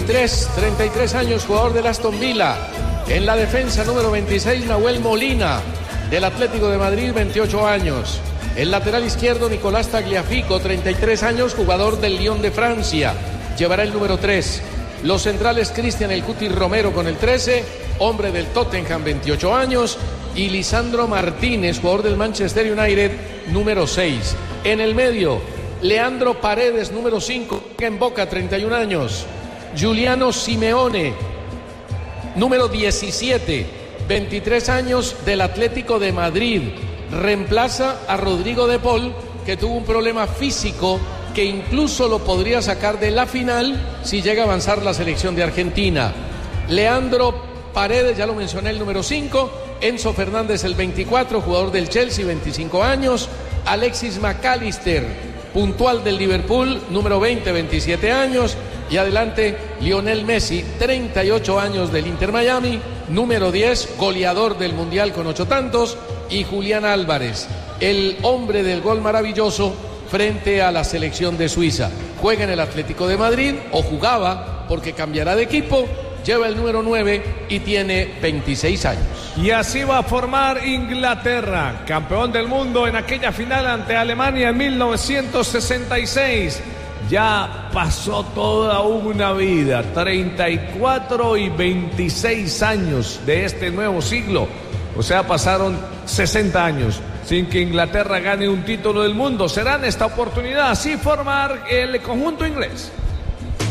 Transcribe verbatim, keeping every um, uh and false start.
treinta y tres, treinta y tres años, jugador del Aston Villa. En la defensa, número veintiséis, Nahuel Molina, del Atlético de Madrid, veintiocho años. El lateral izquierdo, Nicolás Tagliafico, treinta y tres años, jugador del Lyon de Francia. Llevará el número tres. Los centrales, Cristian El Cuti Romero con el trece, hombre del Tottenham, veintiocho años. Y Lisandro Martínez, jugador del Manchester United, número seis. En el medio, Leandro Paredes, número cinco, en Boca, treinta y un años. Giuliano Simeone, número diecisiete, veintitrés años, del Atlético de Madrid. Reemplaza a Rodrigo de Paul, que tuvo un problema físico que incluso lo podría sacar de la final si llega a avanzar la selección de Argentina. Leandro Paredes, ya lo mencioné, el número cinco. Enzo Fernández, el veinticuatro, jugador del Chelsea, veinticinco años. Alexis McAllister, puntual del Liverpool, número veinte, veintisiete años. Y adelante, Lionel Messi, treinta y ocho años, del Inter Miami, número diez, goleador del Mundial con ocho tantos. Y Julián Álvarez, el hombre del gol maravilloso frente a la selección de Suiza. Juega en el Atlético de Madrid, o jugaba, porque cambiará de equipo. Lleva el número nueve y tiene veintiséis años. Y así va a formar Inglaterra, campeón del mundo en aquella final ante Alemania en mil novecientos sesenta y seis. Ya pasó toda una vida, treinta y cuatro y veintiséis años de este nuevo siglo. O sea, pasaron sesenta años sin que Inglaterra gane un título del mundo. Será en esta oportunidad así formar el conjunto inglés.